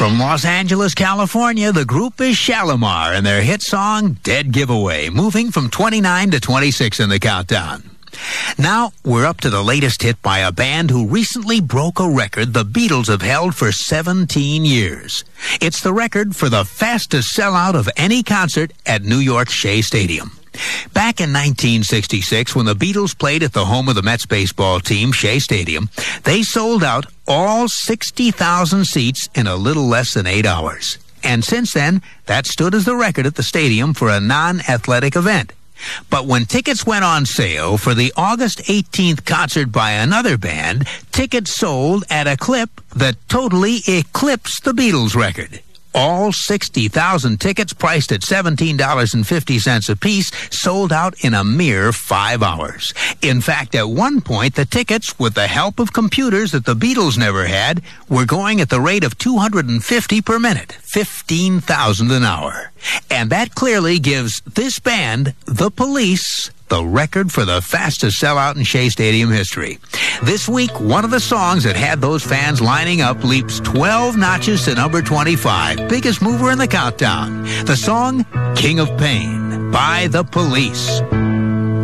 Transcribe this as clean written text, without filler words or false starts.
From Los Angeles, California, the group is Shalimar and their hit song, Dead Giveaway, moving from 29 to 26 in the countdown. Now, we're up to the latest hit by a band who recently broke a record the Beatles have held for 17 years. It's the record for the fastest sellout of any concert at New York's Shea Stadium. Back in 1966, when the Beatles played at the home of the Mets baseball team, Shea Stadium, they sold out all 60,000 seats in a little less than 8 hours. And since then, that stood as the record at the stadium for a non-athletic event. But when tickets went on sale for the August 18th concert by another band, tickets sold at a clip that totally eclipsed the Beatles record. All 60,000 tickets, priced at $17.50 apiece, sold out in a mere 5 hours. In fact, at one point, the tickets, with the help of computers that the Beatles never had, were going at the rate of 250 per minute, 15,000 an hour. And that clearly gives this band, The Police, the record for the fastest sellout in Shea Stadium history. This week, one of the songs that had those fans lining up leaps 12 notches to number 25, biggest mover in the countdown. The song, King of Pain, by The Police.